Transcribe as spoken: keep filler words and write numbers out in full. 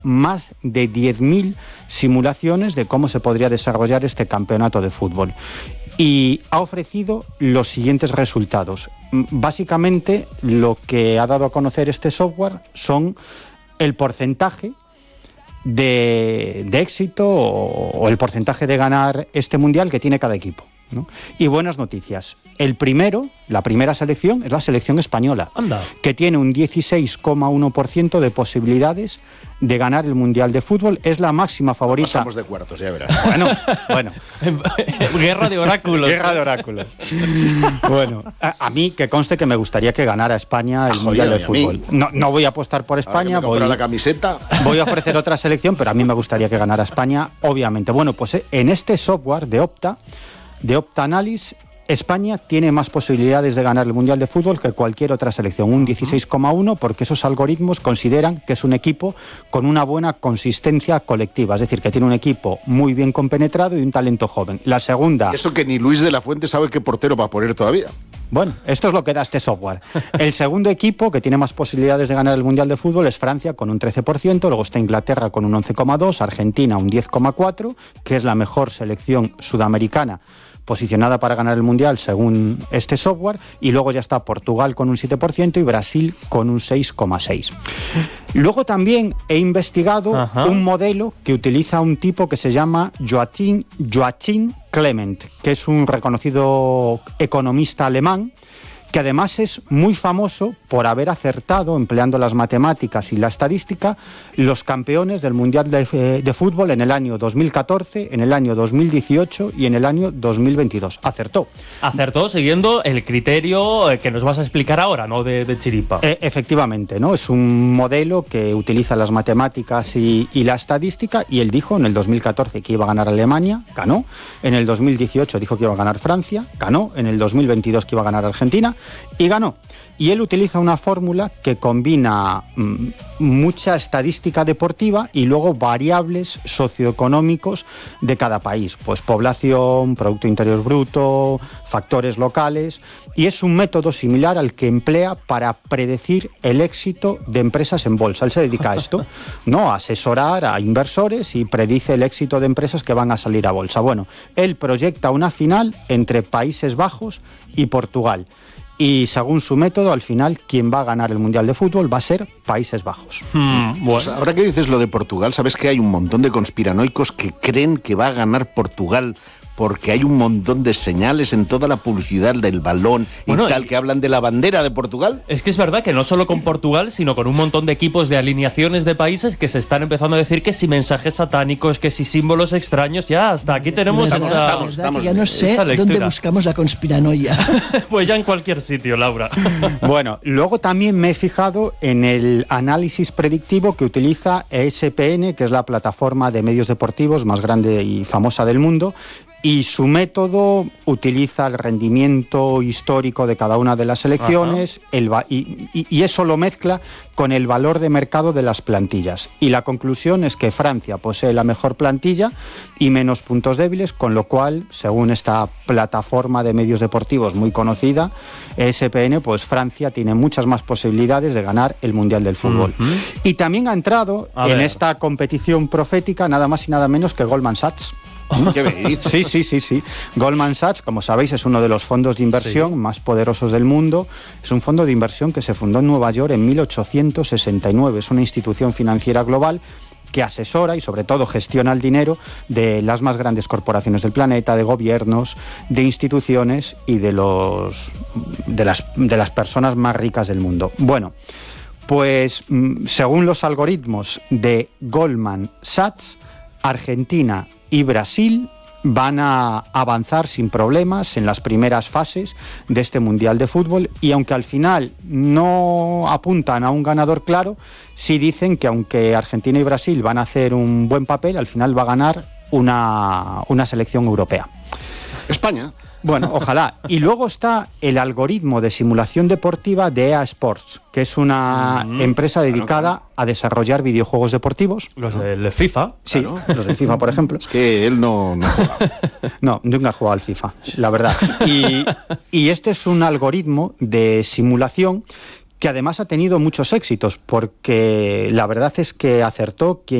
más de diez mil simulaciones de cómo se podría desarrollar este campeonato de fútbol. Y ha ofrecido los siguientes resultados. Básicamente, lo que ha dado a conocer este software son el porcentaje de, de éxito o, o el porcentaje de ganar este mundial que tiene cada equipo, ¿no? Y buenas noticias. El primero, la primera selección, es la selección española, Anda. que tiene un dieciséis coma uno por ciento de posibilidades de ganar el Mundial de Fútbol. Es la máxima favorita. Pasamos de cuartos, ya verás. Bueno, bueno. Guerra de oráculos. Guerra de oráculos. Bueno, a, a mí que conste que me gustaría que ganara España el Ah, Mundial jodido, de y a Fútbol. No, no voy a apostar por España, Ahora que me voy, compro la camiseta. voy a ofrecer otra selección, pero a mí me gustaría que ganara España, obviamente. Bueno, pues eh, en este software de Opta, de Opta Analysis, España tiene más posibilidades de ganar el Mundial de Fútbol que cualquier otra selección, un dieciséis coma uno, porque esos algoritmos consideran que es un equipo con una buena consistencia colectiva, es decir, que tiene un equipo muy bien compenetrado y un talento joven. La segunda... Eso que ni Luis de la Fuente sabe qué portero va a poner todavía. Bueno, esto es lo que da este software. El segundo equipo que tiene más posibilidades de ganar el Mundial de Fútbol es Francia, con un trece por ciento, luego está Inglaterra con un once coma dos por ciento, Argentina un diez coma cuatro por ciento, que es la mejor selección sudamericana posicionada para ganar el Mundial según este software, y luego ya está Portugal con un siete por ciento y Brasil con un seis coma seis por ciento. Luego también he investigado Ajá. un modelo que utiliza un tipo que se llama Joachim, Joachim Clement, que es un reconocido economista alemán, que además es muy famoso por haber acertado, empleando las matemáticas y la estadística, los campeones del Mundial de, eh, de Fútbol en el año dos mil catorce, en el año dos mil dieciocho y en el año dos mil veintidós. Acertó. Acertó siguiendo el criterio que nos vas a explicar ahora, ¿no? De, de chiripa. Eh, efectivamente, ¿no? Es un modelo que utiliza las matemáticas y, y la estadística, y él dijo en el dos mil catorce que iba a ganar Alemania, ganó. En el dos mil dieciocho dijo que iba a ganar Francia, ganó. En el dos mil veintidós que iba a ganar Argentina, y ganó. Y él utiliza una fórmula que combina mmm, mucha estadística deportiva y luego variables socioeconómicos de cada país, pues población, Producto Interior Bruto, factores locales, y es un método similar al que emplea para predecir el éxito de empresas en bolsa. Él se dedica a esto, ¿no? A asesorar a inversores y predice el éxito de empresas que van a salir a bolsa. Bueno, él proyecta una final entre Países Bajos y Portugal. Y según su método, al final, quien va a ganar el Mundial de Fútbol va a ser Países Bajos. Hmm, bueno. Pues ahora que dices lo de Portugal, ¿sabes que hay un montón de conspiranoicos que creen que va a ganar Portugal porque hay un montón de señales en toda la publicidad del balón y bueno, tal, que hablan de la bandera de Portugal? Es que es verdad que no solo con Portugal, sino con un montón de equipos de alineaciones de países que se están empezando a decir que si mensajes satánicos, que si símbolos extraños, ya hasta aquí tenemos estamos, esa, estamos, estamos, ya no sé dónde buscamos la conspiranoia. Pues ya en cualquier sitio, Laura. Bueno, luego también me he fijado en el análisis predictivo que utiliza E S P N, que es la plataforma de medios deportivos más grande y famosa del mundo, y su método utiliza el rendimiento histórico de cada una de las selecciones el y, y, y eso lo mezcla con el valor de mercado de las plantillas. Y la conclusión es que Francia posee la mejor plantilla y menos puntos débiles, con lo cual, según esta plataforma de medios deportivos muy conocida, E S P N, pues Francia tiene muchas más posibilidades de ganar el Mundial del Fútbol. Uh-huh. Y también ha entrado a en ver. esta competición profética nada más y nada menos que Goldman Sachs. ¿Qué me dices? Sí, sí, sí, sí. Goldman Sachs, como sabéis, es uno de los fondos de inversión sí. más poderosos del mundo. Es un fondo de inversión que se fundó en Nueva York en mil ochocientos sesenta y nueve. Es una institución financiera global que asesora y sobre todo gestiona el dinero de las más grandes corporaciones del planeta, de gobiernos, de instituciones y de los de las, de las personas más ricas del mundo. Bueno, pues según los algoritmos de Goldman Sachs, Argentina y Brasil van a avanzar sin problemas en las primeras fases de este Mundial de Fútbol, y aunque al final no apuntan a un ganador claro, sí dicen que aunque Argentina y Brasil van a hacer un buen papel, al final va a ganar una, una selección europea. España. Bueno, ojalá. Y luego está el algoritmo de simulación deportiva de E A Sports, que es una mm, empresa dedicada claro, claro. a desarrollar videojuegos deportivos. Los del FIFA. Sí, claro. los del FIFA, por ejemplo. Es que él no, no juega. No, nunca ha jugado al FIFA, la verdad. Y, y este es un algoritmo de simulación que además ha tenido muchos éxitos, porque la verdad es que acertó quien